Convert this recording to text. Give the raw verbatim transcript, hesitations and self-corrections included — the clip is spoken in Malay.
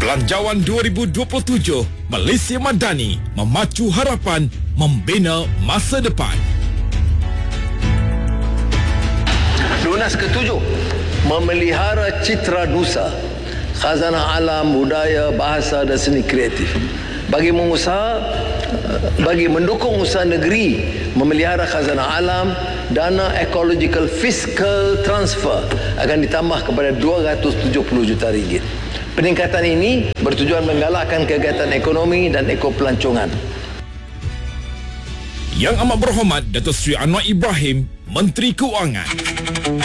Belanjawan dua ribu dua puluh tujuh, Malaysia Madani, memacu harapan, membina masa depan. Lunas ketujuh, memelihara citra nusa, khazanah alam, budaya, bahasa dan seni kreatif. Bagi mengusaha, bagi mendukung usaha negeri memelihara khazanah alam, dana ecological fiscal transfer akan ditambah kepada dua ratus tujuh puluh juta ringgit. Peningkatan ini bertujuan menggalakkan kegiatan ekonomi dan ekopelancongan. Yang Amat Berhormat Datuk Seri Anwar Ibrahim, Menteri Keuangan.